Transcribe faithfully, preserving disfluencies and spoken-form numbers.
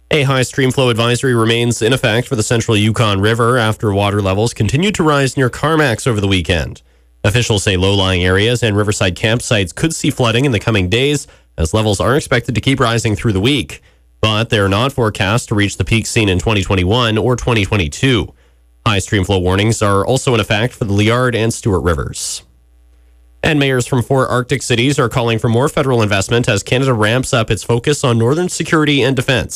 A high stream flow advisory remains in effect for the central Yukon River after water levels continued to rise near Carmax over the weekend. Officials say low-lying areas and riverside campsites could see flooding in the coming days, as levels are expected to keep rising through the week. But they're not forecast to reach the peak seen in twenty twenty-one or twenty twenty-two. High stream flow warnings are also in effect for the Liard and Stewart rivers. And mayors from four Arctic cities are calling for more federal investment as Canada ramps up its focus on northern security and defense.